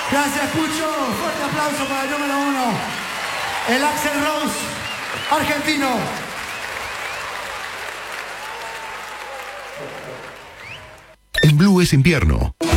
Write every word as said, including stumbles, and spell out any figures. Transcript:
Gracias, Pucho. Fuerte aplauso para el número uno. El Axl Rose argentino. En Blue es invierno.